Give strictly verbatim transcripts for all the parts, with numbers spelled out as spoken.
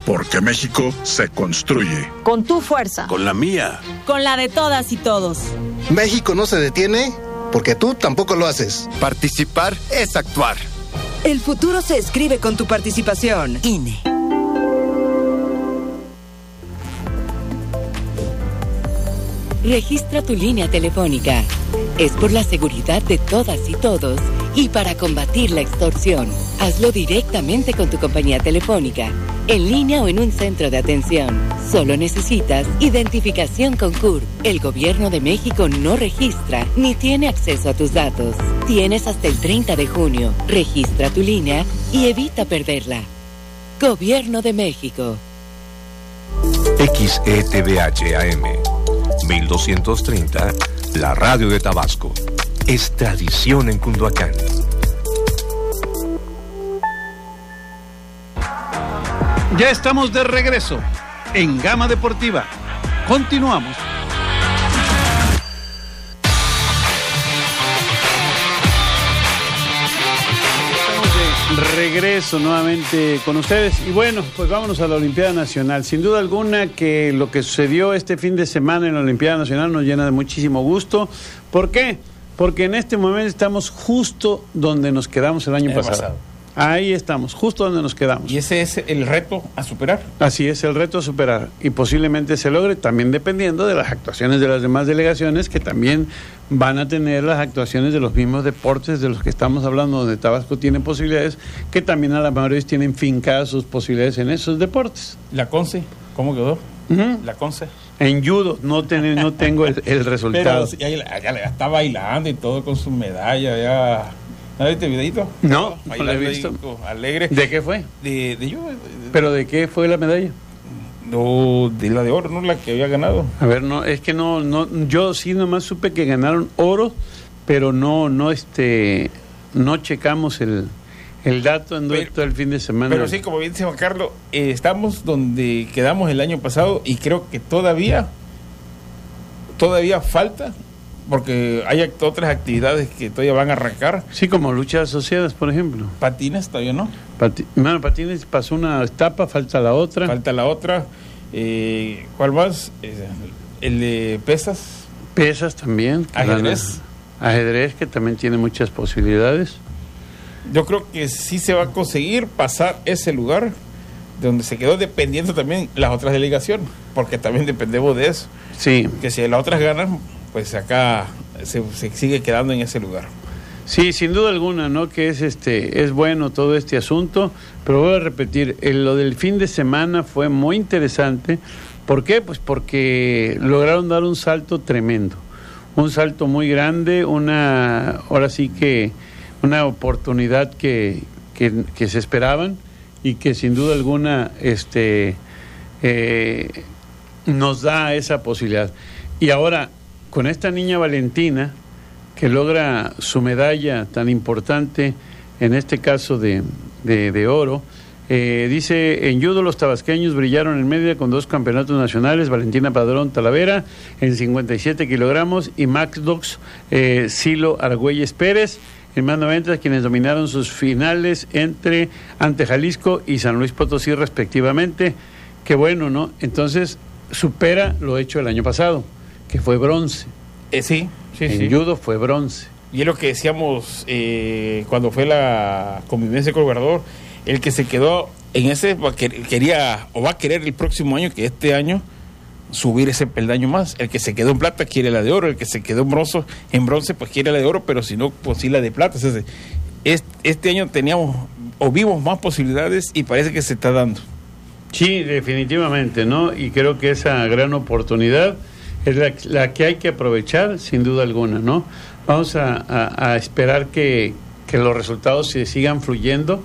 Porque México se construye. Con tu fuerza. Con la mía. Con la de todas y todos. México no se detiene porque tú tampoco lo haces. Participar es actuar. El futuro se escribe con tu participación. I N E. Registra tu línea telefónica. Es por la seguridad de todas y todos y para combatir la extorsión. Hazlo directamente con tu compañía telefónica, en línea o en un centro de atención. Solo necesitas identificación con C U R. El Gobierno de México no registra ni tiene acceso a tus datos. Tienes hasta el treinta de junio. Registra tu línea y evita perderla. Gobierno de México. X E T V H A M mil doscientos treinta, la radio de Tabasco. Es tradición en Cunduacán. Ya estamos de regreso en Gama Deportiva. Continuamos. Estamos de regreso nuevamente con ustedes. Y bueno, pues vámonos a la Olimpiada Nacional. Sin duda alguna que lo que sucedió este fin de semana en la Olimpiada Nacional nos llena de muchísimo gusto. ¿Por qué? Porque en este momento estamos justo donde nos quedamos el año pasado. pasado. Ahí estamos, justo donde nos quedamos. ¿Y ese es el reto a superar? Así es, el reto a superar. Y posiblemente se logre, también dependiendo de las actuaciones de las demás delegaciones, que también van a tener las actuaciones de los mismos deportes de los que estamos hablando, donde Tabasco tiene posibilidades, que también a la mayoría tienen fincadas sus posibilidades en esos deportes. ¿La Conce? ¿Cómo quedó? Uh-huh. ¿La Conce? En judo, no, ten, no tengo el, el resultado. Pero ya, ya, ya está bailando y todo con su medalla, ya... ¿No viste videito? No, no lo he visto. Alegre. ¿De qué fue? De, de yo. De, ¿Pero de qué fue la medalla? No, de la de oro, no la que había ganado. A ver, no, es que no, no, yo sí nomás supe que ganaron oro, pero no, no, este, no checamos el, el dato en pero, todo el fin de semana. Pero sí, como bien dice Juan Carlos, eh, estamos donde quedamos el año pasado y creo que todavía, todavía falta. Porque hay otras actividades que todavía van a arrancar. Sí, como luchas asociadas, por ejemplo. Patines todavía no. Pati bueno, patines pasó una etapa, falta la otra. Falta la otra. Eh, ¿Cuál más? Eh, el de pesas. Pesas también. Ajedrez. Ajedrez, que también tiene muchas posibilidades. Yo creo que sí se va a conseguir pasar ese lugar donde se quedó dependiendo también las otras delegaciones, porque también dependemos de eso. Sí. Que si las otras ganan, pues acá se, se sigue quedando en ese lugar. Sí, sin duda alguna, ¿no? Que es este es bueno todo este asunto, pero voy a repetir, el, lo del fin de semana fue muy interesante. ¿Por qué? Pues porque lograron dar un salto tremendo, un salto muy grande, una, ahora sí que una oportunidad que, que, que se esperaban y que sin duda alguna este eh, nos da esa posibilidad. Y ahora, con esta niña Valentina, que logra su medalla tan importante, en este caso de, de, de oro, eh, dice, en judo los tabasqueños brillaron en media con dos campeonatos nacionales, Valentina Padrón Talavera en cincuenta y siete kilogramos y Max Dox eh, Silo Argüelles Pérez en más noventa, quienes dominaron sus finales entre ante Jalisco y San Luis Potosí respectivamente. Qué bueno, ¿no? Entonces supera lo hecho el año pasado, que fue bronce. Eh, sí, sí, en sí. judo fue bronce. Y es lo que decíamos eh, cuando fue la convivencia con el gobernador, el que se quedó en ese quería o va a querer el próximo año, que este año, subir ese peldaño más. El que se quedó en plata quiere la de oro, el que se quedó en bronce, en bronce pues quiere la de oro, pero si no, pues sí la de plata. Entonces, este, este año teníamos o vimos más posibilidades y parece que se está dando. Sí, definitivamente, ¿no? Y creo que esa gran oportunidad es la, la que hay que aprovechar, sin duda alguna, ¿no? Vamos a, a, a esperar que, que los resultados se sigan fluyendo,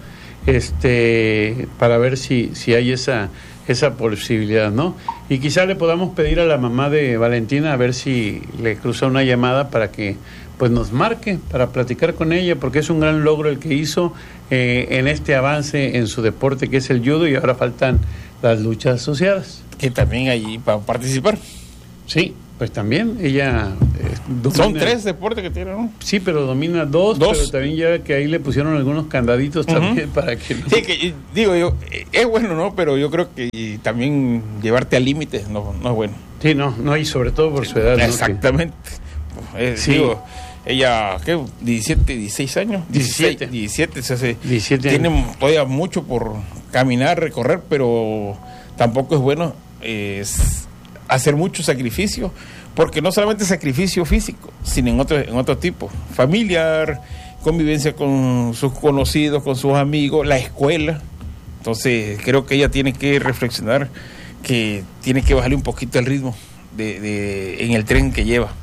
este, para ver si, si hay esa, esa posibilidad, ¿no? Y quizá le podamos pedir a la mamá de Valentina a ver si le cruza una llamada para que pues nos marque, para platicar con ella, porque es un gran logro el que hizo eh, en este avance en su deporte que es el judo, y ahora faltan las luchas asociadas. Que también allí para participar. Sí, Pues también, ella... Eh, domina, son tres deportes que tiene, ¿no? Sí, pero domina dos, dos, pero también ya que ahí le pusieron algunos candaditos uh-huh. también para que... No... Sí, que digo yo, es bueno, ¿no? Pero yo creo que también llevarte al límite no, no es bueno. Sí, no, no, y sobre todo por su edad. Exactamente. ¿No? Que... Eh, sí. Digo, ella, ¿qué? diecisiete, dieciséis años. diecisiete. diecisiete, se hace, diecisiete tiene años. Todavía mucho por caminar, recorrer, pero tampoco es bueno eh, hacer mucho sacrificio, porque no solamente sacrificio físico, sino en otro, en otro tipo, familiar, convivencia con sus conocidos, con sus amigos, la escuela. Entonces creo que ella tiene que reflexionar que tiene que bajarle un poquito el ritmo de, de, en el tren que lleva.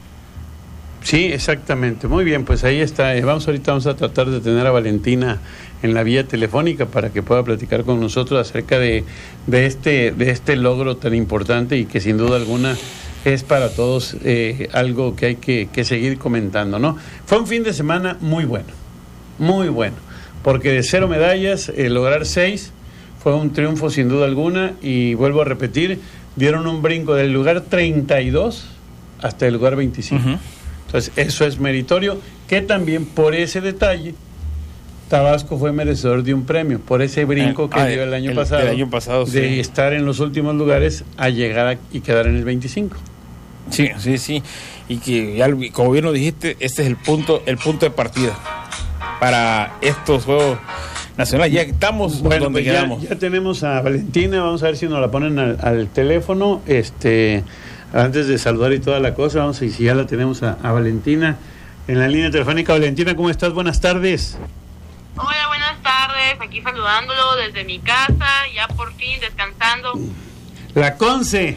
Sí, exactamente. Muy bien, pues ahí está. Vamos ahorita vamos a tratar de tener a Valentina en la vía telefónica para que pueda platicar con nosotros acerca de, de este de este logro tan importante y que sin duda alguna es para todos eh, algo que hay que, que seguir comentando, ¿no? Fue un fin de semana muy bueno, muy bueno, porque de cero medallas, eh, lograr seis fue un triunfo sin duda alguna y vuelvo a repetir, dieron un brinco del lugar treinta y dos hasta el lugar veinticinco. Uh-huh. Entonces, eso es meritorio, que también por ese detalle, Tabasco fue merecedor de un premio, por ese brinco que ah, dio el año el, pasado, el año pasado de sí. estar en los últimos lugares a llegar a, y quedar en el veinticinco. Sí, sí, sí, y que ya, como bien lo dijiste, este es el punto, el punto de partida para estos Juegos Nacionales. Ya estamos bueno, donde pues ya, quedamos. Ya tenemos a Valentina, vamos a ver si nos la ponen al, al teléfono, este... Antes de saludar y toda la cosa, vamos a ver si ya la tenemos a, a Valentina en la línea telefónica. Valentina, ¿cómo estás? Buenas tardes. Hola, buenas tardes. Aquí saludándolo desde mi casa, ya por fin descansando. La Conce.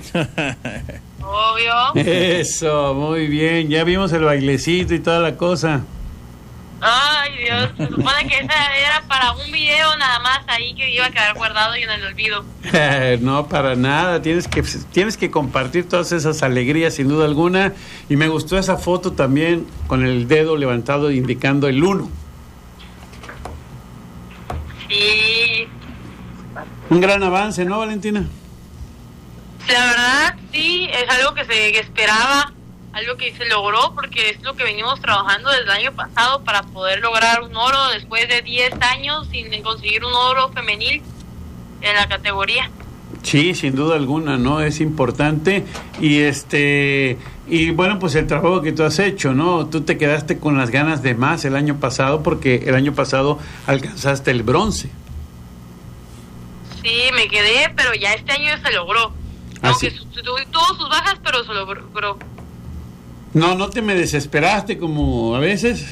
Obvio. Eso, muy bien. Ya vimos el bailecito y toda la cosa. Ay, Dios, se supone que esa era para un video nada más ahí que iba a quedar guardado y en el olvido. No, para nada, tienes que tienes que compartir todas esas alegrías sin duda alguna, y me gustó esa foto también con el dedo levantado indicando el uno. Sí. Un gran avance, ¿no, Valentina? La verdad, sí, es algo que se esperaba, algo que se logró, porque es lo que venimos trabajando desde el año pasado para poder lograr un oro después de diez años sin conseguir un oro femenil en la categoría. Sí, sin duda alguna, ¿no? Es importante y este y bueno, pues el trabajo que tú has hecho, ¿no? Tú te quedaste con las ganas de más el año pasado porque el año pasado alcanzaste el bronce. Sí, me quedé, pero ya este año se logró. ¿Ah, Aunque sí? su, tuvo sus bajas, pero se logró. No, no te me desesperaste como a veces.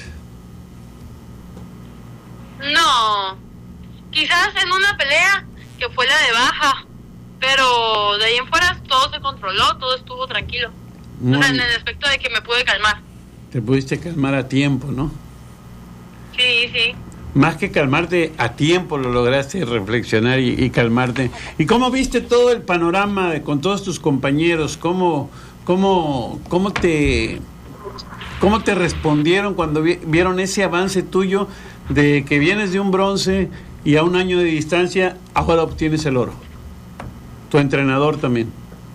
No, quizás en una pelea que fue la de baja, pero de ahí en fuera todo se controló, todo estuvo tranquilo. Muy o sea, en el aspecto de que me pude calmar. Te pudiste calmar a tiempo, ¿no? Sí, sí. Más que calmarte, a tiempo lo lograste reflexionar y, y calmarte. ¿Y cómo viste todo el panorama de, con todos tus compañeros? ¿Cómo, cómo, cómo te, cómo te respondieron cuando vi, vieron ese avance tuyo de que vienes de un bronce y a un año de distancia ahora obtienes el oro? Tu entrenador también.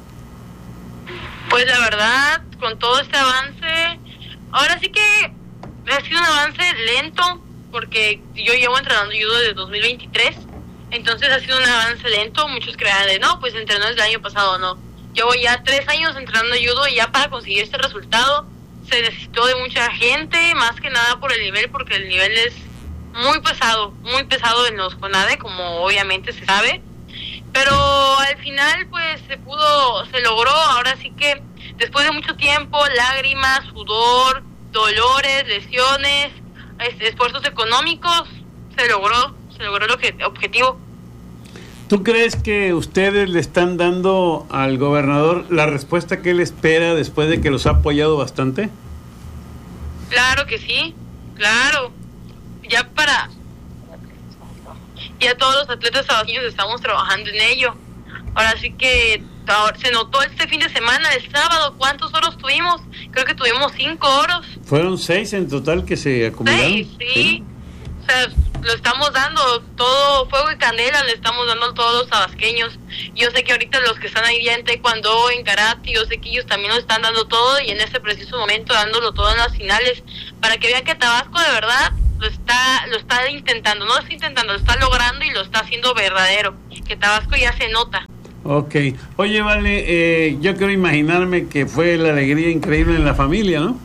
Pues la verdad, con todo este avance, ahora sí que ha sido un avance lento, porque yo llevo entrenando judo desde dos mil veintitrés, entonces ha sido un avance lento. Muchos crean de, no, pues entrenó desde el año pasado, no. Llevo ya tres años entrenando judo y ya para conseguir este resultado se necesitó de mucha gente, más que nada por el nivel, porque el nivel es muy pesado, muy pesado en los CONADE, como obviamente se sabe. Pero al final pues se pudo, se logró. Ahora sí que después de mucho tiempo, lágrimas, sudor, dolores, lesiones, esfuerzos económicos, se logró, se logró el obje- objetivo. ¿Tú crees que ustedes le están dando al gobernador la respuesta que él espera después de que los ha apoyado bastante? Claro que sí, claro. Ya para... Ya todos los atletas tabaqueños estamos trabajando en ello. Ahora sí que se notó este fin de semana, el sábado, ¿cuántos oros tuvimos? Creo que tuvimos cinco oros. Fueron seis en total que se acumularon. Seis, sí. sí. O sea, lo estamos dando, todo fuego y candela le estamos dando a todos los tabasqueños. Yo sé que ahorita los que están ahí ya en taekwondo, en karate, yo sé que ellos también lo están dando todo y en este preciso momento dándolo todo en las finales, para que vean que Tabasco de verdad lo está lo está intentando, no lo está intentando, lo está logrando y lo está haciendo verdadero, que Tabasco ya se nota. Ok. Oye, Vale, eh, yo quiero imaginarme que fue la alegría increíble en la familia, ¿no?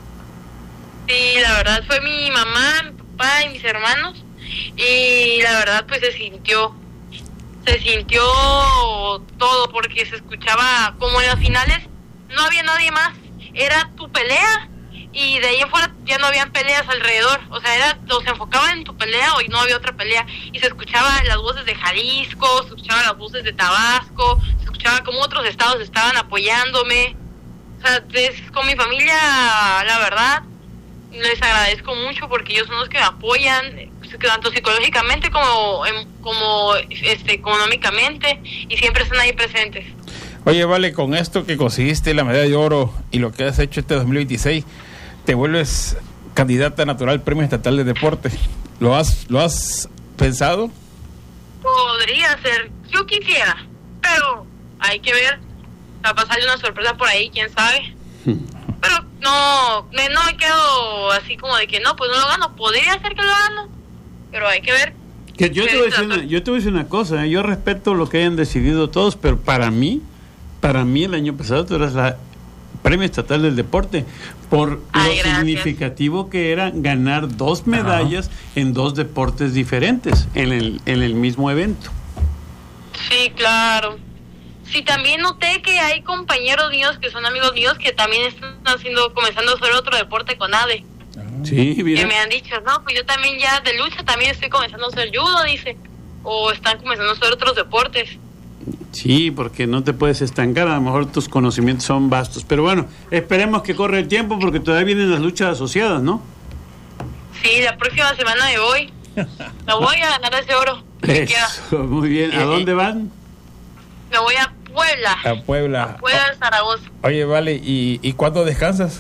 Sí, la verdad fue mi mamá, mi papá y mis hermanos, y la verdad pues se sintió, se sintió todo, porque se escuchaba como en las finales, no había nadie más, era tu pelea, y de ahí en fuera ya no habían peleas alrededor, o sea, era, o se enfocaban en tu pelea o no había otra pelea, y se escuchaban las voces de Jalisco, se escuchaban las voces de Tabasco, se escuchaba como otros estados estaban apoyándome, o sea, es, con mi familia, la verdad, les agradezco mucho porque ellos son los que me apoyan, tanto psicológicamente como, como este, económicamente, y siempre están ahí presentes. Oye, Vale, con esto que conseguiste la medalla de oro y lo que has hecho este dos mil veintiséis, te vuelves candidata natural al Premio Estatal de Deporte. ¿Lo has, lo has pensado? Podría ser, yo quisiera, pero hay que ver, capaz sale una sorpresa por ahí, quién sabe. Pero no, me, no me quedo así como de que no, pues no lo gano, podría ser que lo gano, pero hay que ver. Que yo, te voy a decir una, yo te voy a decir una cosa, ¿eh? Yo respeto lo que hayan decidido todos, pero para mí, para mí el año pasado tú eras la Premio Estatal del Deporte, por Ay, lo gracias. significativo que era ganar dos medallas Ajá. en dos deportes diferentes, en el, en el mismo evento. Sí, claro. Sí, también noté que hay compañeros míos que son amigos míos que también están haciendo, comenzando a hacer otro deporte con A D E. Sí, bien. Que me han dicho, no, pues yo también ya de lucha también estoy comenzando a hacer judo, dice. O están comenzando a hacer otros deportes. Sí, porque no te puedes estancar, a lo mejor tus conocimientos son vastos. Pero bueno, esperemos que corra el tiempo porque todavía vienen las luchas asociadas, ¿no? Sí, la próxima semana me voy. Me voy a ganar ese oro. Eso, muy bien. ¿A dónde van? Me voy a Puebla. A Puebla. A Puebla, Zaragoza. Oye, Vale, ¿y, y cuándo descansas?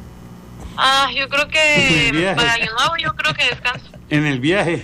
Ah, yo creo que para Año Nuevo yo creo que descanso. En el viaje.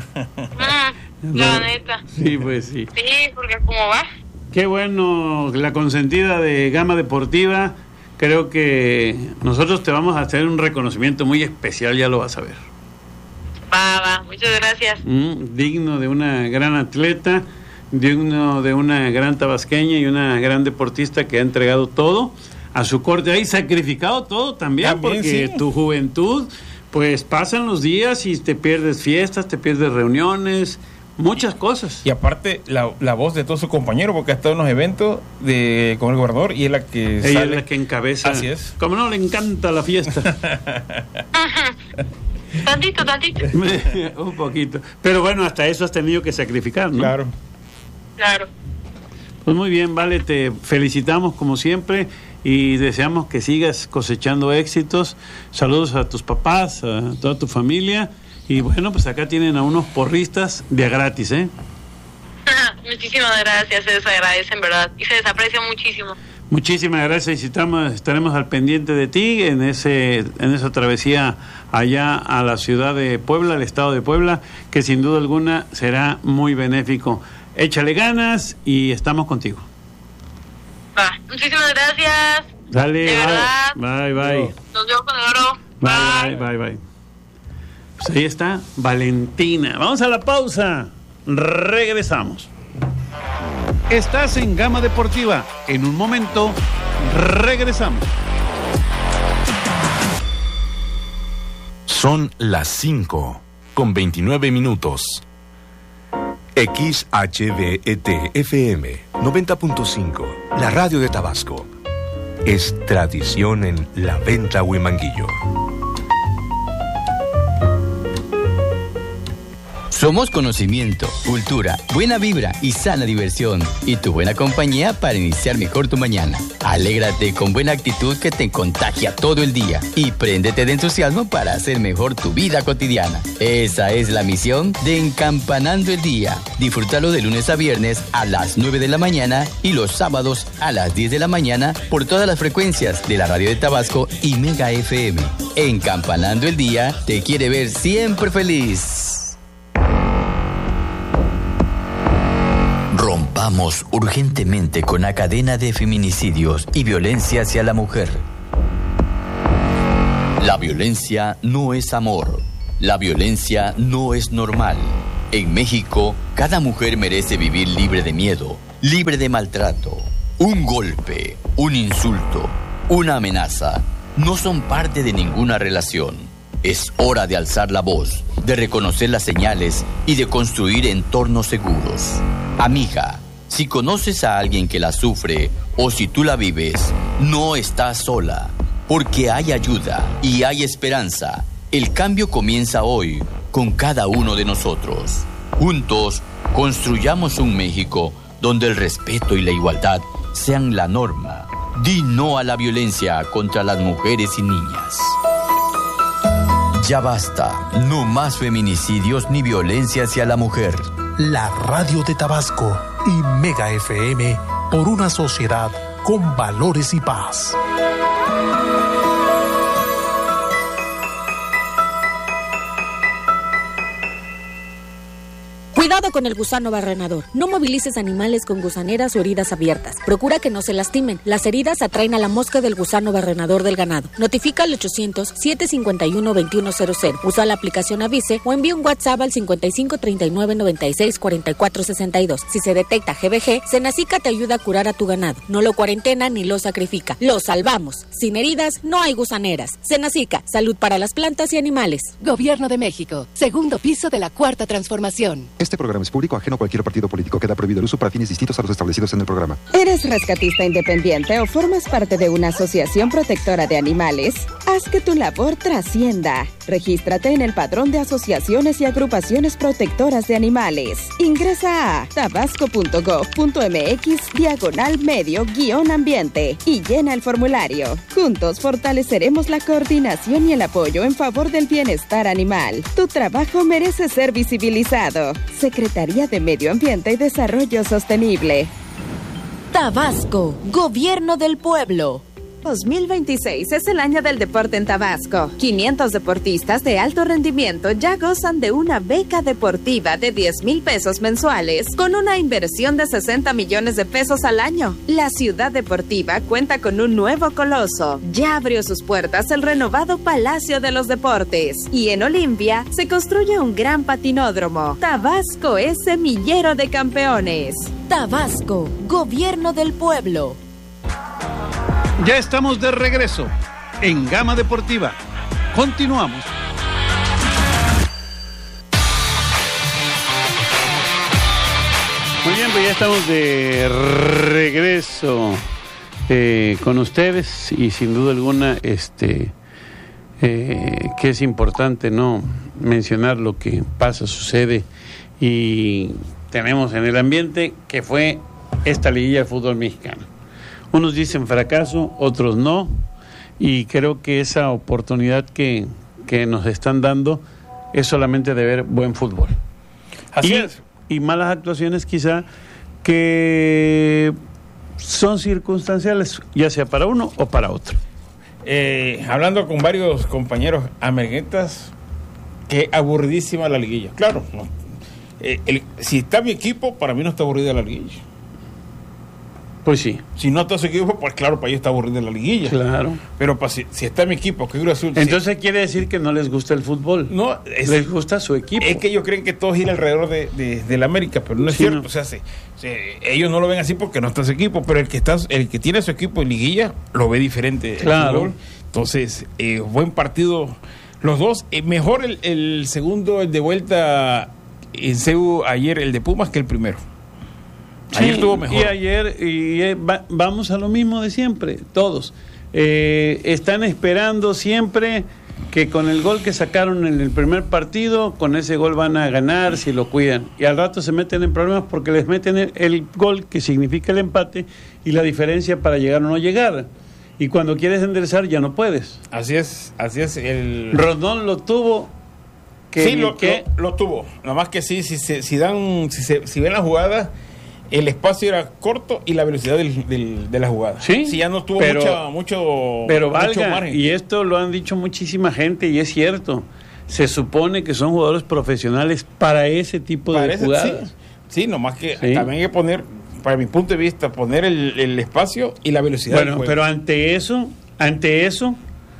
Mm, la no, neta. Sí, pues sí. Sí, porque como va. Qué bueno, la consentida de Gama Deportiva. Creo que nosotros te vamos a hacer un reconocimiento muy especial, ya lo vas a ver. Va, va, muchas gracias. Mm, digno de una gran atleta, digno de una gran tabasqueña y una gran deportista que ha entregado todo a su corte, ahí sacrificado todo también, también porque sí. Tu juventud, pues pasan los días y te pierdes fiestas, te pierdes reuniones, muchas cosas. Y aparte la, la voz de todo su compañero, porque ha estado en los eventos de con el gobernador y es la que ella sale. Es la que encabeza. Así es. Como no, le encanta la fiesta. Tantito, tantito. Un poquito. Pero bueno, hasta eso has tenido que sacrificar, ¿no? Claro. Claro. Pues muy bien, Vale, te felicitamos como siempre y deseamos que sigas cosechando éxitos. Saludos a tus papás, a toda tu familia. Y bueno, pues acá tienen a unos porristas de a gratis, ¿eh? Muchísimas gracias, se les agradece en verdad y se les aprecia muchísimo. Muchísimas gracias y estamos, estaremos al pendiente de ti en ese en esa travesía allá a la ciudad de Puebla, al estado de Puebla, que sin duda alguna será muy benéfico. Échale ganas y estamos contigo. Va, muchísimas gracias. Dale, de verdad. Bye, bye. Nos vemos con el oro. Bye, bye, bye, bye. Pues ahí está Valentina. Vamos a la pausa. Regresamos. Estás en Gama Deportiva. En un momento, regresamos. Son las cinco con veintinueve minutos. X H D E T F M noventa punto cinco, la radio de Tabasco. Es tradición en la venta Huimanguillo. Somos conocimiento, cultura, buena vibra y sana diversión. Y tu buena compañía para iniciar mejor tu mañana. Alégrate con buena actitud que te contagia todo el día. Y préndete de entusiasmo para hacer mejor tu vida cotidiana. Esa es la misión de Encampanando el Día. Disfrútalo de lunes a viernes a las nueve de la mañana y los sábados a las diez de la mañana por todas las frecuencias de la radio de Tabasco y Mega F M. Encampanando el Día te quiere ver siempre feliz. Rompamos urgentemente con la cadena de feminicidios y violencia hacia la mujer. La violencia no es amor. La violencia no es normal. En México, cada mujer merece vivir libre de miedo, libre de maltrato. Un golpe, un insulto, una amenaza no son parte de ninguna relación. Es hora de alzar la voz, de reconocer las señales y de construir entornos seguros. Amiga, si conoces a alguien que la sufre o si tú la vives, no estás sola, porque hay ayuda y hay esperanza. El cambio comienza hoy con cada uno de nosotros. Juntos, construyamos un México donde el respeto y la igualdad sean la norma. Di no a la violencia contra las mujeres y niñas. Ya basta, no más feminicidios ni violencia hacia la mujer. La Radio de Tabasco y Mega F M por una sociedad con valores y paz. Cuidado con el gusano barrenador. No movilices animales con gusaneras o heridas abiertas. Procura que no se lastimen. Las heridas atraen a la mosca del gusano barrenador del ganado. Notifica al ochocientos, siete cincuenta y uno, veintiuno cero cero. Usa la aplicación Avise o envía un WhatsApp al cincuenta y cinco, treinta y nueve, noventa y seis, cuarenta y cuatro, sesenta y dos. Si se detecta G B G, Senacica te ayuda a curar a tu ganado. No lo cuarentena ni lo sacrifica. Lo salvamos. Sin heridas no hay gusaneras. Senacica, salud para las plantas y animales. Gobierno de México. Segundo piso de la Cuarta Transformación. Este programa es público, ajeno a cualquier partido político. Queda prohibido el uso para fines distintos a los establecidos en el programa. ¿Eres rescatista independiente o formas parte de una asociación protectora de animales? Haz que tu labor trascienda. Regístrate en el Padrón de Asociaciones y Agrupaciones Protectoras de Animales. Ingresa a tabasco punto gov punto mx diagonal medio guión ambiente y llena el formulario. Juntos fortaleceremos la coordinación y el apoyo en favor del bienestar animal. Tu trabajo merece ser visibilizado. Secretaría de Medio Ambiente y Desarrollo Sostenible. Tabasco, Gobierno del Pueblo. dos mil veintiséis es el año del deporte en Tabasco. quinientos deportistas de alto rendimiento ya gozan de una beca deportiva de diez mil pesos mensuales con una inversión de sesenta millones de pesos al año. La ciudad deportiva cuenta con un nuevo coloso. Ya abrió sus puertas el renovado Palacio de los Deportes y en Olimpia se construye un gran patinódromo. Tabasco es semillero de campeones. Tabasco, Gobierno del Pueblo. Ya estamos de regreso en Gama Deportiva. Continuamos. Muy bien, pues ya estamos de regreso eh, con ustedes y sin duda alguna este eh, que es importante no mencionar lo que pasa, sucede y tenemos en el ambiente que fue esta liguilla de fútbol mexicano. Unos dicen fracaso, otros no, y creo que esa oportunidad que, que nos están dando es solamente de ver buen fútbol. Así y, es. Y malas actuaciones quizá que son circunstanciales, ya sea para uno o para otro. Eh, hablando con varios compañeros amerguetas, que aburridísima la liguilla. Claro, no. eh, el, si está mi equipo, para mí no está aburrida la liguilla. Pues sí. Si no está su equipo, pues claro, para ellos está aburrida la liguilla. Claro. Pero para, si, si está mi equipo, que Cruz Azul... Entonces si, quiere decir que no les gusta el fútbol. No, es, les gusta su equipo. Es que ellos creen que todo gira alrededor de, de, de la América, pero no es sí, cierto. No. O sea, se, se, ellos no lo ven así porque no está su equipo, pero el que está, el que tiene su equipo en liguilla lo ve diferente. Claro. El Entonces, eh, buen partido los dos. Eh, mejor el, el segundo, el de vuelta en C U ayer, el de Pumas, que el primero. Sí, ayer estuvo mejor. Y ayer, y eh, va, vamos a lo mismo de siempre, todos. Eh, están esperando siempre que con el gol que sacaron en el primer partido, con ese gol van a ganar si lo cuidan. Y al rato se meten en problemas porque les meten el, el gol que significa el empate y la diferencia para llegar o no llegar. Y cuando quieres enderezar ya no puedes. Así es, así es. El... Rondón lo tuvo. Que sí, lo, que... lo, lo tuvo. Nada más que sí, si, si, si dan, si, se, si ven la jugada, el espacio era corto y la velocidad del, del, de la jugada. Sí, sí ya no tuvo pero, mucha, mucho, pero mucho valga, margen. Y esto lo han dicho muchísima gente y es cierto. Se supone que son jugadores profesionales para ese tipo para de ese, jugadas. Sí, sí, nomás que sí. también hay que poner, para mi punto de vista, poner el, el espacio y la velocidad. Bueno, pero ante eso, ante eso,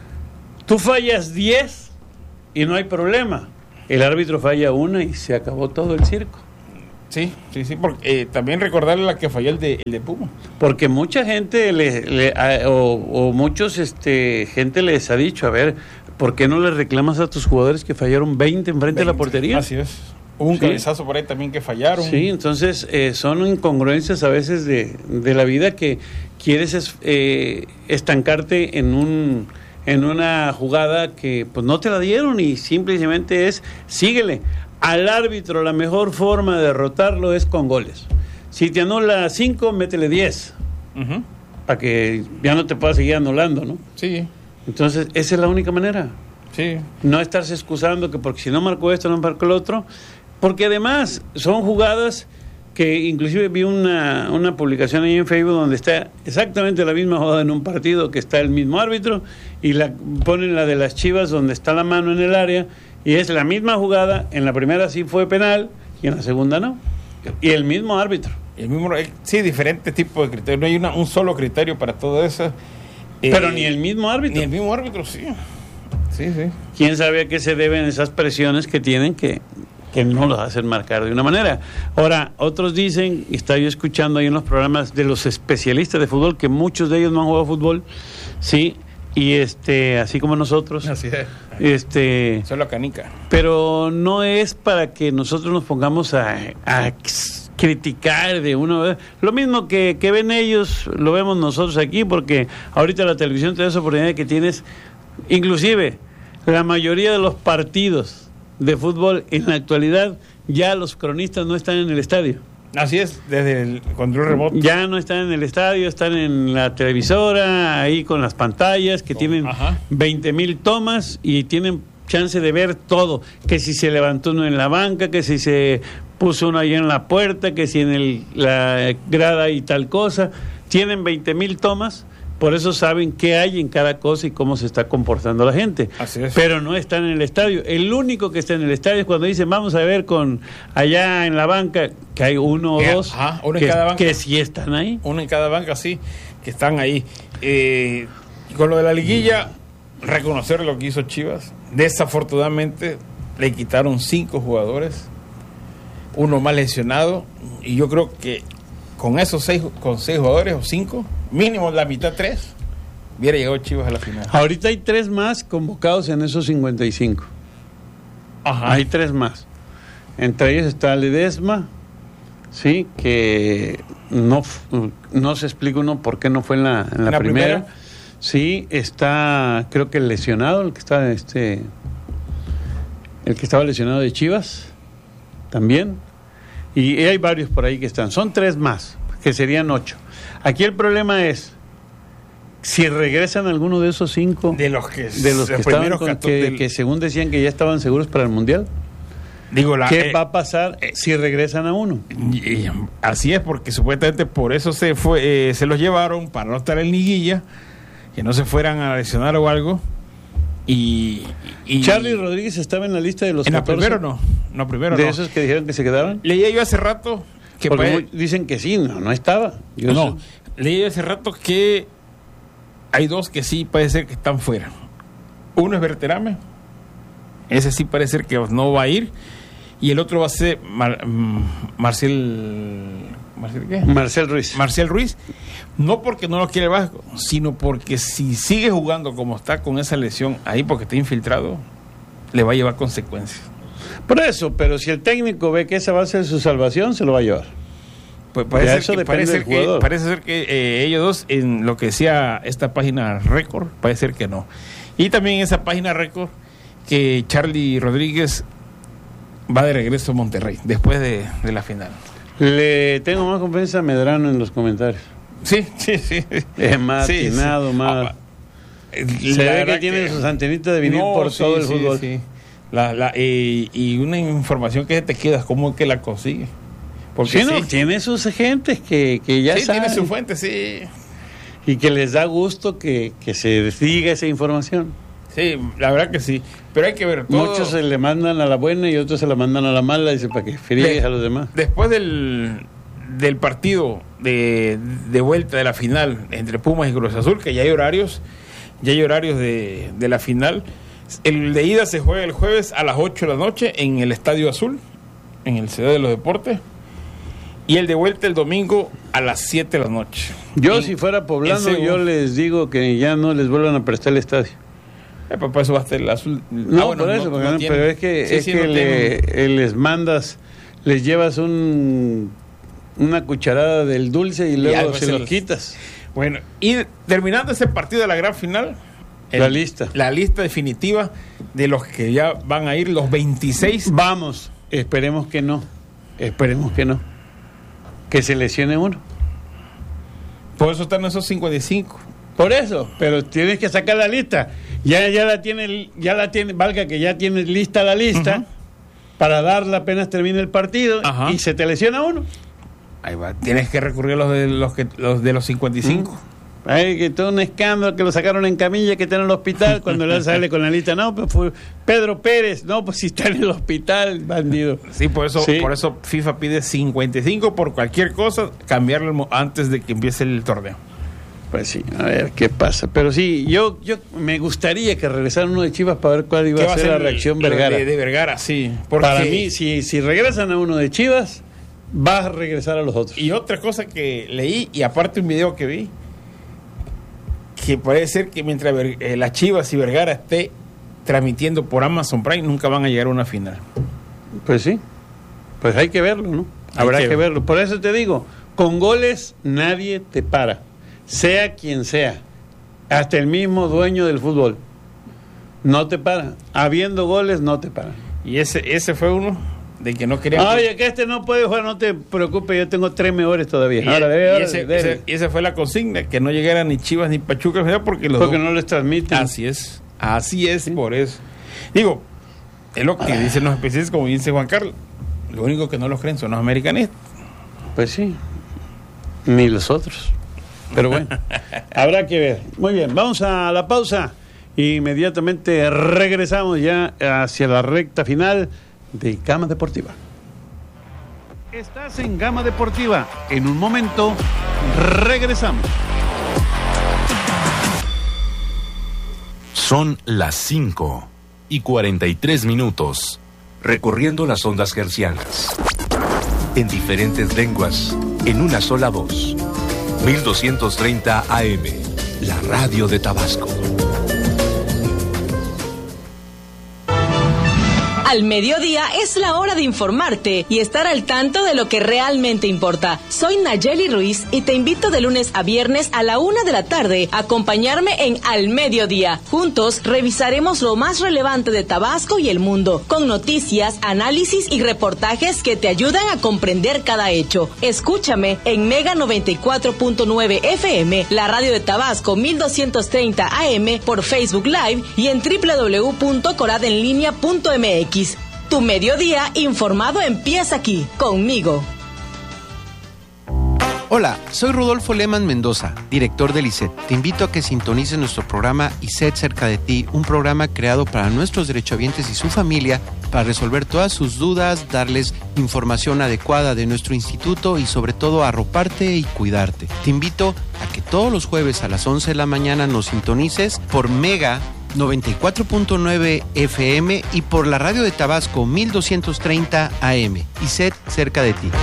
tú fallas diez y no hay problema. El árbitro falla una y se acabó todo el circo. Sí, sí, sí, porque eh, también recordarle la que falló el de, el de Puma. Porque mucha gente le, le a, o, o muchos este gente les ha dicho, a ver, ¿por qué no le reclamas a tus jugadores que fallaron veinte enfrente de la portería? Así es. Hubo un sí. cabezazo por ahí también que fallaron. Sí, entonces eh, son incongruencias a veces de, de la vida que quieres es, eh, estancarte en un en una jugada que pues no te la dieron y simplemente es síguele. Al árbitro la mejor forma de derrotarlo es con goles. Si te anula cinco, métele diez. Uh-huh. Para que ya no te pueda seguir anulando, ¿no? Sí. Entonces, esa es la única manera. Sí. No estarse excusando que porque si no marcó esto, no marcó el otro. Porque además son jugadas que inclusive vi una, una publicación ahí en Facebook donde está exactamente la misma jugada en un partido que está el mismo árbitro y la ponen la de las Chivas donde está la mano en el área y es la misma jugada, en la primera sí fue penal y en la segunda no. Y el mismo árbitro. El mismo, sí, diferentes tipos de criterios. No hay una, un solo criterio para todo eso. Pero eh, ni el mismo árbitro. Ni el mismo árbitro, sí. Sí, sí. ¿Quién sabe a qué se deben esas presiones que tienen que, que no los hacen marcar de una manera? Ahora, otros dicen, y estaba yo escuchando ahí en los programas de los especialistas de fútbol, que muchos de ellos no han jugado fútbol, sí, y este, así como nosotros. Así es. Este, Solo canica. Pero no es para que nosotros nos pongamos a, a criticar de una vez. Lo mismo que, que ven ellos, lo vemos nosotros aquí, porque ahorita la televisión te da esa oportunidad que tienes, inclusive la mayoría de los partidos de fútbol en la actualidad, ya los cronistas no están en el estadio. Así es, desde el control remoto. Ya no están en el estadio, están en la televisora, ahí con las pantallas que oh, tienen veinte mil tomas y tienen chance de ver todo. Que si se levantó uno en la banca, que si se puso uno ahí en la puerta, que si en el, la grada y tal cosa. Tienen veinte mil tomas. Por eso saben qué hay en cada cosa y cómo se está comportando la gente. Así es. Pero no están en el estadio. El único que está en el estadio es cuando dicen vamos a ver con allá en la banca, que hay uno o eh, dos ajá, uno que, en cada banca. que sí están ahí. Uno en cada banca, sí, que están ahí. Eh, con lo de la liguilla, reconocer lo que hizo Chivas. Desafortunadamente le quitaron cinco jugadores, uno más lesionado, y yo creo que con esos seis, con seis jugadores o cinco, mínimo la mitad tres, hubiera llegado Chivas a la final. Ahorita hay tres más convocados en esos cincuenta y cinco. Ajá. Hay tres más. Entre ellos está Ledesma, sí, que no, no se explica uno por qué no fue en la, en la, ¿La primera? primera. Sí, está, creo que el lesionado, el que está, este, el que estaba lesionado de Chivas, también. Y hay varios por ahí que están. Son tres más, que serían ocho. Aquí el problema es si regresan alguno de esos cinco de los que de los que estaban con, que, del... que según decían que ya estaban seguros para el mundial. Digo, la, ¿qué eh, va a pasar eh, si regresan a uno? Y, y, así es, porque supuestamente por eso se fue, eh, se los llevaron para no estar en liguilla, que no se fueran a lesionar o algo. Y, y Charlie Rodríguez estaba en la lista de los en catorce. La primero no, no primero de no. esos que dijeron que se quedaron. Leía yo hace rato que porque pa... dicen que sí, no, no estaba. Yo no, sé. Leí hace rato que hay dos que sí puede ser que están fuera. Uno es Berterame, ese sí parece ser que no va a ir, y el otro va a ser Mar, Marcel, Marcel ¿qué? Marcel Ruiz. Marcel Ruiz, no porque no lo quiere el Vasco, sino porque si sigue jugando como está con esa lesión ahí porque está infiltrado, le va a llevar consecuencias. Por eso, pero si el técnico ve que esa va a ser su salvación, se lo va a llevar. Pues parece, ser que, parece, ser que, parece ser que eh, ellos dos, en lo que decía esta página récord, parece ser que no. Y también esa página récord, que Charlie Rodríguez va de regreso a Monterrey, después de, de la final. Le tengo más confianza a Medrano en los comentarios. Sí, sí, sí. Es más sí, atinado, sí. más... Ah, se ve que tiene sus antenitas de vinil no, por sí, todo el sí, fútbol. Sí. La, la, eh, y una información que te queda, ¿cómo es que la consigue? Porque sí, no, sí. tiene sus gentes que, que ya sí, saben. Tiene su fuente, sí. Y que les da gusto que, que se diga esa información. Sí, la verdad que sí. Pero hay que ver todo. Muchos se le mandan a la buena y otros se la mandan a la mala, dice, para que friegues a los demás. Después del, del partido de, de vuelta de la final entre Pumas y Cruz Azul, que ya hay horarios, ya hay horarios de, de la final. El de ida se juega el jueves a las ocho de la noche en el Estadio Azul, en el Ciudad de los Deportes, y el de vuelta el domingo a las siete de la noche. Yo, en, si fuera poblano, yo les digo que ya no les vuelvan a prestar el estadio. Eh, papá, eso va a estar el azul. No, ah, bueno, por eso, no, no no, pero es que, sí, es sí, que no le, les mandas, les llevas un una cucharada del dulce y luego y se los quitas. Bueno, y terminando ese partido de la gran final, el, la lista. La lista definitiva de los que ya van a ir, los veintiséis. Vamos, esperemos que no. Esperemos que no. Que se lesione uno. Por eso están esos cincuenta y cinco. Por eso, pero tienes que sacar la lista. Ya, ya la tiene, ya la tiene, valga que ya tienes lista la lista, uh-huh, para darla apenas termine el partido, uh-huh, y se te lesiona uno. Ahí va, tienes que recurrir a los de los que los de los cincuenta y cinco. Uh-huh. Ay, que todo un escándalo, que lo sacaron en camilla, que está en el hospital, cuando él sale con la lista, no, pues fue Pedro Pérez, no, pues si está en el hospital, bandido. Sí, por eso, sí. por eso FIFA pide cincuenta y cinco por cualquier cosa, cambiarlo antes de que empiece el torneo. Pues sí, a ver qué pasa. Pero sí, yo yo me gustaría que regresara uno de Chivas para ver cuál iba a ser la reacción Vergara. De, de Vergara, sí. Porque para mí, si, si regresan a uno de Chivas, va a regresar a los otros. Y otra cosa que leí, y aparte un video que vi, que puede ser que mientras eh, las Chivas y Vergara esté transmitiendo por Amazon Prime, nunca van a llegar a una final. Pues sí, pues hay que verlo, ¿no? Habrá que, que verlo. Por eso te digo, con goles nadie te para. Sea quien sea, hasta el mismo dueño del fútbol, no te para. Habiendo goles, no te para. Y ese ese fue uno de que no querían. Oye, que este no puede jugar, no te preocupes, yo tengo tres mejores todavía. Y, Ahora, y, debe, ese, debe. Ese, y esa fue la consigna, que no llegaran ni Chivas ni Pachuca, porque los porque dos, no les transmiten. Así es, así es, sí. Por eso. Digo, es lo que ah. dicen los especialistas, como dice Juan Carlos, lo único que no los creen son los americanistas. Pues sí, ni los otros. Pero bueno, habrá que ver. Muy bien, vamos a la pausa. Inmediatamente regresamos ya hacia la recta final de Gama Deportiva. Estás en Gama Deportiva. En un momento regresamos. Son las cinco y cuarenta y tres minutos, recorriendo las ondas hercianas. En diferentes lenguas, en una sola voz. mil doscientos treinta A M, la radio de Tabasco. Al mediodía es la hora de informarte y estar al tanto de lo que realmente importa. Soy Nayeli Ruiz y te invito de lunes a viernes a la una de la tarde a acompañarme en Al Mediodía. Juntos revisaremos lo más relevante de Tabasco y el mundo, con noticias, análisis y reportajes que te ayudan a comprender cada hecho. Escúchame en Mega noventa y cuatro punto nueve F M, la radio de Tabasco mil doscientos treinta A M, por Facebook Live y en doble u doble u doble u punto coradenlinea punto m x. Tu mediodía informado empieza aquí, conmigo. Hola, soy Rodolfo Leman Mendoza, director del I C E T. Te invito a que sintonices nuestro programa I C E T Cerca de Ti, un programa creado para nuestros derechohabientes y su familia para resolver todas sus dudas, darles información adecuada de nuestro instituto y sobre todo arroparte y cuidarte. Te invito a que todos los jueves a las once de la mañana nos sintonices por Mega noventa y cuatro punto nueve F M y por la radio de Tabasco mil doscientos treinta A M. I C E T Cerca de Ti.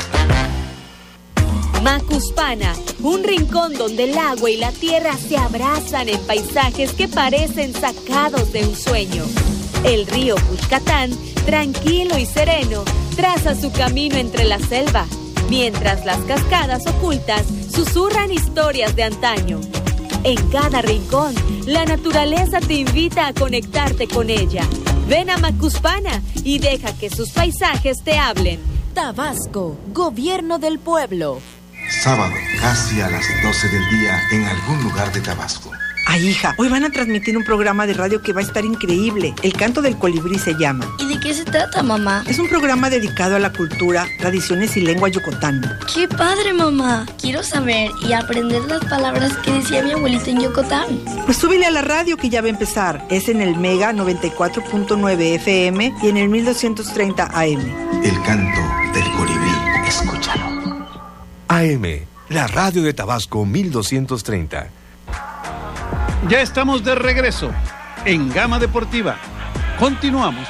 Macuspana, un rincón donde el agua y la tierra se abrazan en paisajes que parecen sacados de un sueño. El río Puchcatán, tranquilo y sereno, traza su camino entre la selva, mientras las cascadas ocultas susurran historias de antaño. En cada rincón, la naturaleza te invita a conectarte con ella. Ven a Macuspana y deja que sus paisajes te hablen. Tabasco, Gobierno del Pueblo. Sábado, casi a las doce del día, en algún lugar de Tabasco. Ay, hija, hoy van a transmitir un programa de radio que va a estar increíble. El Canto del Colibrí se llama. ¿Y de qué se trata, mamá? Es un programa dedicado a la cultura, tradiciones y lengua yucatán. ¡Qué padre, mamá! Quiero saber y aprender las palabras que decía mi abuelita en Yucatán. Pues súbele a la radio que ya va a empezar. Es en el Mega noventa y cuatro punto nueve F M y en el mil doscientos treinta A M. El Canto del Colibrí, escúchalo. A M, la radio de Tabasco mil doscientos treinta. Ya estamos de regreso en Gama Deportiva. Continuamos.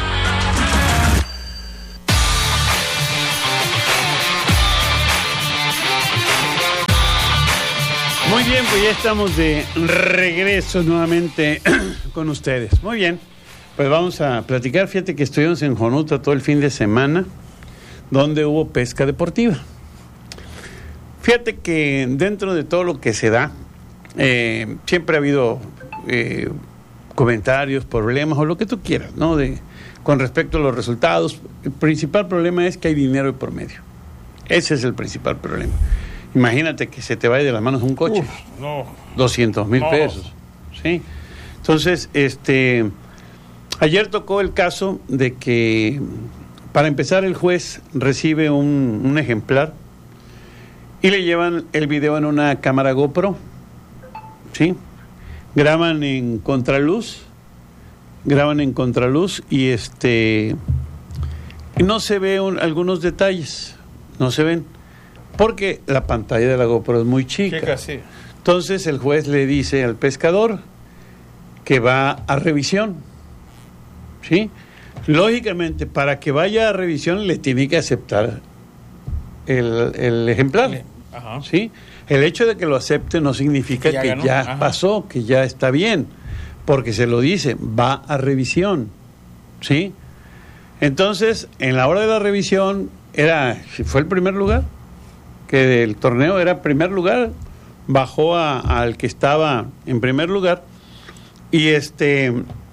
Muy bien, pues ya estamos de regreso nuevamente con ustedes. Muy bien, pues vamos a platicar. Fíjate que estuvimos en Jonuta todo el fin de semana, donde hubo pesca deportiva. Fíjate que dentro de todo lo que se da, eh, siempre ha habido eh, comentarios, problemas o lo que tú quieras, ¿no? De, con respecto a los resultados. El principal problema es que hay dinero de por medio. Ese es el principal problema. Imagínate que se te vaya de las manos un coche. Uf, no. doscientos mil No. pesos. ¿Sí? Entonces, este, ayer tocó el caso de que, para empezar, el juez recibe un, un ejemplar y le llevan el video en una cámara GoPro. ¿Sí? Graban en contraluz. Graban en contraluz y este y no se ve un, algunos detalles. No se ven. Porque la pantalla de la GoPro es muy chica. Chica, sí. Entonces el juez le dice al pescador que va a revisión. ¿Sí? Lógicamente, para que vaya a revisión le tiene que aceptar el, el ejemplar. Ajá. ¿Sí? El hecho de que lo acepte no significa Que ya que ganó. ya Ajá. pasó, que ya está bien. Porque se lo dice, va a revisión. ¿Sí? Entonces, en la hora de la revisión, era, fue el primer lugar. Que el torneo era primer lugar, bajó a, al que estaba en primer lugar y este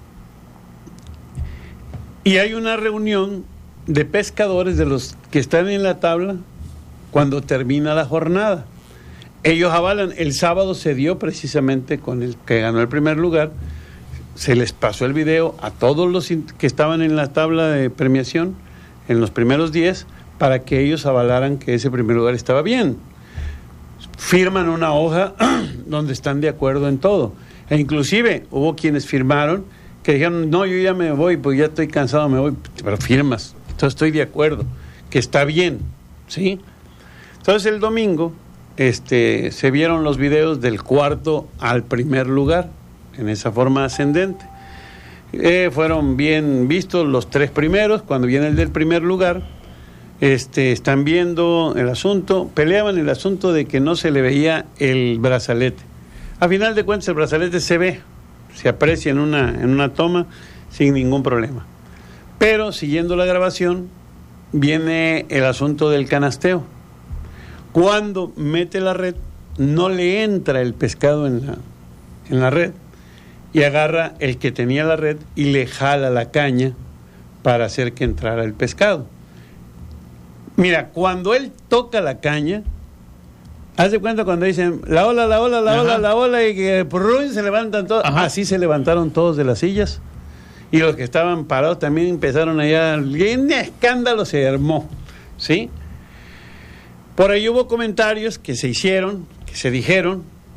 y hay una reunión de pescadores de los que están en la tabla cuando termina la jornada. Ellos avalan, el sábado se dio precisamente con el que ganó el primer lugar, se les pasó el video a todos los que estaban en la tabla de premiación en los primeros diez para que ellos avalaran que ese primer lugar estaba bien. Firman una hoja donde están de acuerdo en todo. E inclusive hubo quienes firmaron que dijeron, no, yo ya me voy, pues ya estoy cansado, me voy. Pero firmas, entonces estoy de acuerdo, que está bien, ¿sí? Entonces el domingo este, se vieron los videos del cuarto al primer lugar, en esa forma ascendente. Eh, fueron bien vistos los tres primeros. Cuando viene el del primer lugar, Este, están viendo el asunto, peleaban el asunto de que no se le veía el brazalete. A final de cuentas el brazalete se ve, se aprecia en una, en una toma sin ningún problema. Pero siguiendo la grabación viene el asunto del canasteo. Cuando mete la red no le entra el pescado en la, en la red y agarra el que tenía la red y le jala la caña para hacer que entrara el pescado. Mira, cuando él toca la caña, haz de cuenta cuando dicen la ola, la ola, la Ajá. ola, la ola, y que se levantan todos. Ajá. Así se levantaron todos de las sillas. Y los que estaban parados también empezaron allá. Un escándalo se armó. ¿Sí? Por ahí hubo comentarios que se hicieron, que se dijeron,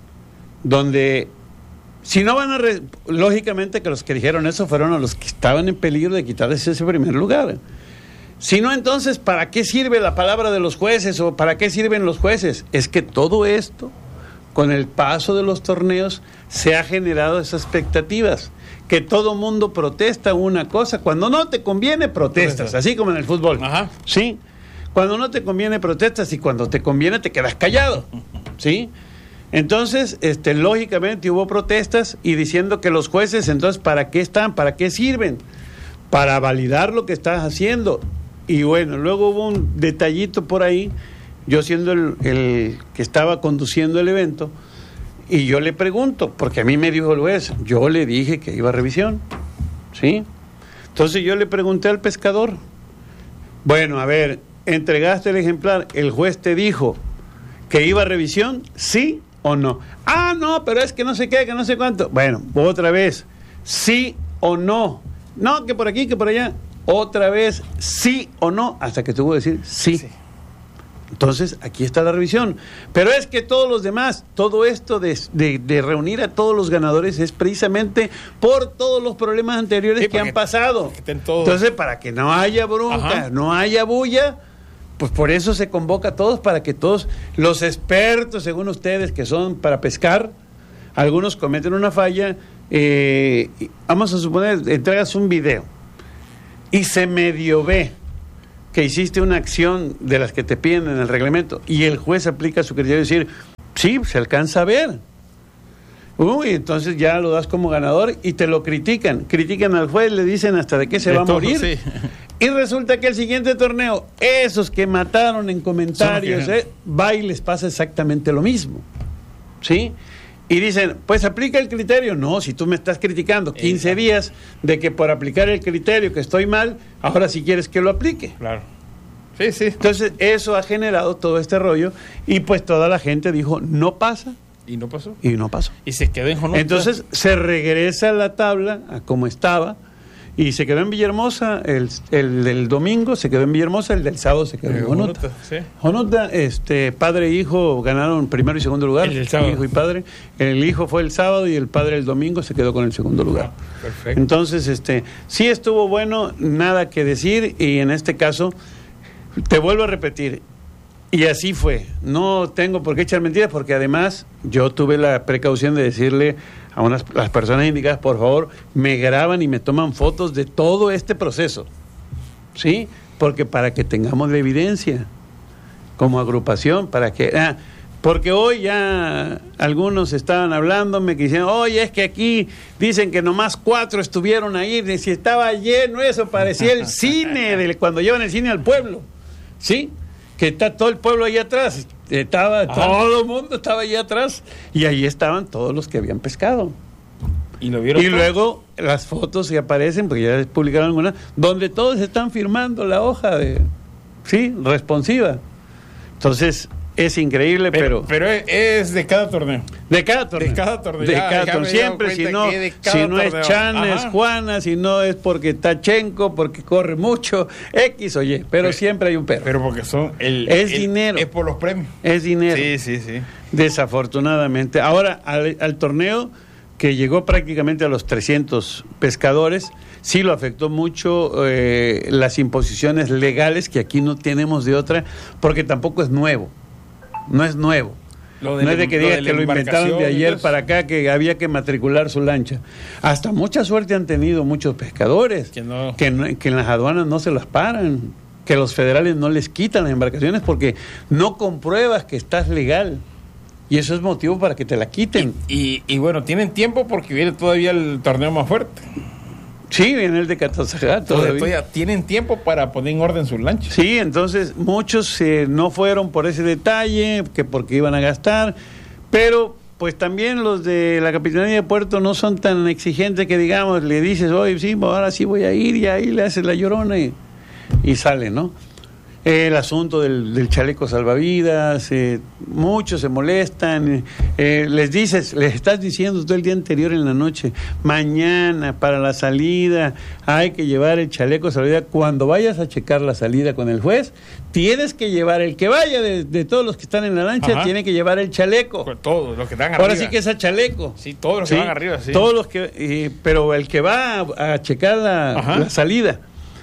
donde si no van a. Re- lógicamente que los que dijeron eso fueron a los que estaban en peligro de quitarles ese primer lugar. Si no, entonces, ¿para qué sirve la palabra de los jueces o para qué sirven los jueces? Es que todo esto, con el paso de los torneos, se ha generado esas expectativas. Que todo mundo protesta una cosa. Cuando no te conviene, protestas. Así como en el fútbol. Ajá. ¿Sí? Cuando no te conviene, protestas. Y cuando te conviene, te quedas callado. ¿Sí? Entonces, este, lógicamente hubo protestas y diciendo que los jueces, entonces, ¿para qué están? ¿Para qué sirven? Para validar lo que estás haciendo. Y bueno, luego hubo un detallito por ahí, yo siendo el, el que estaba conduciendo el evento, y yo le pregunto, porque a mí me dijo el juez, yo le dije que iba a revisión, ¿sí? Entonces yo le pregunté al pescador, bueno, a ver, entregaste el ejemplar, el juez te dijo que iba a revisión, ¿sí o no? Ah, no, pero es que no sé qué, que no sé cuánto. Bueno, otra vez, ¿sí o no? No, que por aquí, que por allá. Otra vez, sí o no, hasta que tuvo que decir sí. sí. Entonces, aquí está la revisión. Pero es que todos los demás, todo esto de, de, de reunir a todos los ganadores es precisamente por todos los problemas anteriores sí, que han que, pasado. Que Entonces, para que no haya bronca, Ajá. no haya bulla, pues por eso se convoca a todos, para que todos los expertos, según ustedes, que son para pescar, algunos cometen una falla, eh, vamos a suponer, entregas un video y se medio ve que hiciste una acción de las que te piden en el reglamento y el juez aplica su criterio y decir, sí, se alcanza a ver. Uy, entonces ya lo das como ganador y te lo critican. Critican al juez, le dicen hasta de qué se de va a todo, morir. Sí. Y resulta que el siguiente torneo, esos que mataron en comentarios, eh, va y les pasa exactamente lo mismo. ¿Sí? Y dicen, pues aplica el criterio. No, si tú me estás criticando quince Exacto. días de que por aplicar el criterio que estoy mal, ahora sí quieres que lo aplique. Claro. Sí, sí. Entonces, eso ha generado todo este rollo y pues toda la gente dijo, no pasa. Y no pasó. Y no pasó. Y se quedó en Jonuta. Entonces, se regresa a la tabla a como estaba y se quedó en Villahermosa el, el del domingo, se quedó en Villahermosa, el del sábado se quedó en Jonuta. Jonuta, sí. Jonuta, este, padre e hijo ganaron primero y segundo lugar. El del sábado. Hijo y padre. El hijo fue el sábado y el padre el domingo se quedó con el segundo lugar. Ah, perfecto. Entonces, este, sí estuvo bueno, nada que decir y en este caso, te vuelvo a repetir, y así fue. No tengo por qué echar mentiras porque además yo tuve la precaución de decirle a unas las personas indicadas, por favor, me graban y me toman fotos de todo este proceso. ¿Sí? Porque para que tengamos la evidencia como agrupación, para que... Ah, porque hoy ya algunos estaban hablándome que dicen, oye, es que aquí dicen que nomás cuatro estuvieron ahí, si estaba lleno eso, parecía el cine, de cuando llevan el cine al pueblo. ¿Sí? Que está todo el pueblo ahí atrás, estaba ah. todo el mundo estaba ahí atrás y ahí estaban todos los que habían pescado. Y lo vieron. Y todos? luego las fotos que aparecen, porque ya les publicaron algunas, donde todos están firmando la hoja de, sí, responsiva. Entonces, es increíble, pero... Pero, pero es de cada torneo. De cada torneo. De cada torneo. De ya, cada ya torneo. Siempre, si no, si no es Chan, es Juana, si no es porque está Chenco, porque corre mucho, X o Y, pero, pero siempre hay un pero. Pero porque son... El, es el, dinero. Es por los premios. Es dinero. Sí, sí, sí. Desafortunadamente. Ahora, al, al torneo que llegó prácticamente a los trescientos pescadores, sí lo afectó mucho eh, las imposiciones legales, que aquí no tenemos de otra, porque tampoco es nuevo. No es nuevo. Lo no es de que digas que lo inventaron de ayer para acá, que había que matricular su lancha. Hasta mucha suerte han tenido muchos pescadores, que, no. Que, no, que en las aduanas no se las paran, que los federales no les quitan las embarcaciones porque no compruebas que estás legal. Y eso es motivo para que te la quiten. Y, y, y bueno, tienen tiempo porque viene todavía el torneo más fuerte. Sí, viene el de Catazajá todavía. todavía. Tienen tiempo para poner en orden sus lanchas. Sí, entonces muchos eh, no fueron por ese detalle, que porque iban a gastar, pero pues también los de la Capitanía de Puerto no son tan exigentes que digamos, le dices, oye, sí, ahora sí voy a ir y ahí le haces la llorona y, y sale, ¿no? El asunto del, del chaleco salvavidas, eh, muchos se molestan, eh, les dices, les estás diciendo todo el día anterior en la noche, mañana para la salida hay que llevar el chaleco salvavidas. Cuando vayas a checar la salida con el juez, tienes que llevar, el que vaya de, de todos los que están en la lancha, Ajá. tiene que llevar el chaleco. Pues todos los que están arriba. Ahora sí que es a chaleco. Sí, todos los ¿sí? que van arriba, sí. Todos los que, eh, pero el que va a, a checar la, la salida,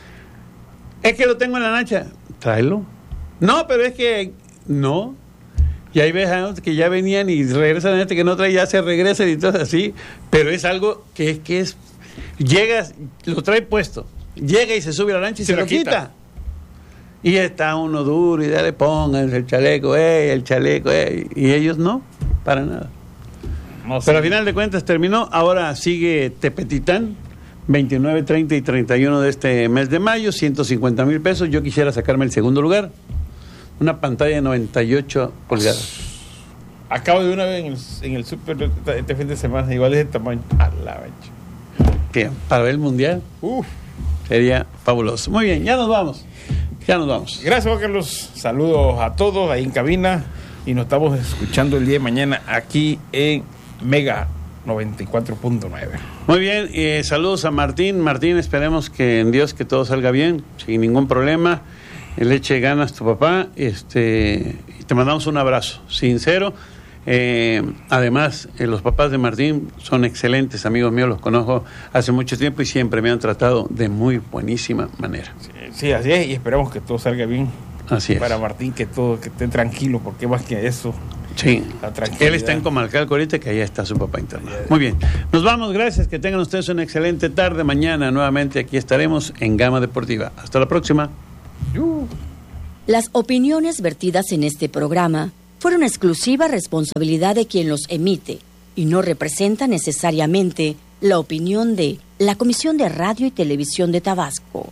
es que lo tengo en la lancha. Tráelo. No, pero es que no. Y ahí ves ¿no? que ya venían y regresan a este que no trae, ya se regresan y todo así. Pero es algo que es que es. Llegas, lo trae puesto. Llega y se sube a la lancha y se, se lo quita. quita. Y está uno duro y ya le pongan el chaleco, ey, el chaleco, ey. Y ellos no, para nada. No, pero sí. Al final de cuentas terminó. Ahora sigue Tepetitán. veintinueve, treinta y treinta y uno de este mes de mayo, ciento cincuenta mil pesos. Yo quisiera sacarme el segundo lugar. Una pantalla de noventa y ocho pulgadas. Acabo de una vez en el, en el súper este fin de semana, igual es de tamaño. A la mancha. Bien, para ver el mundial. Uf, sería fabuloso. Muy bien, ya nos vamos. Ya nos vamos. Gracias, Juan Carlos. Saludos a todos ahí en cabina. Y nos estamos escuchando el día de mañana aquí en Mega noventa y cuatro punto nueve. Muy bien, eh, saludos a Martín. Martín, esperemos que en Dios que todo salga bien, sin ningún problema. Le eche ganas tu papá. Este, te mandamos un abrazo sincero. Eh, además, eh, los papás de Martín son excelentes amigos míos, los conozco hace mucho tiempo y siempre me han tratado de muy buenísima manera. Sí, sí, así es, y esperamos que todo salga bien Así es. Para Martín, que todo, que esté tranquilo, porque más que eso. Sí, la tranquilidad. Él está en Comalcalco ahorita, que allá está su papá internado. Muy bien, nos vamos, gracias, que tengan ustedes una excelente tarde. Mañana nuevamente aquí estaremos en Gama Deportiva. Hasta la próxima. Las opiniones vertidas en este programa fueron exclusiva responsabilidad de quien los emite y no representa necesariamente la opinión de la Comisión de Radio y Televisión de Tabasco.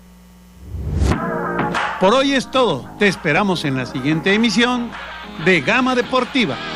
Por hoy es todo. Te esperamos en la siguiente emisión de Gama Deportiva.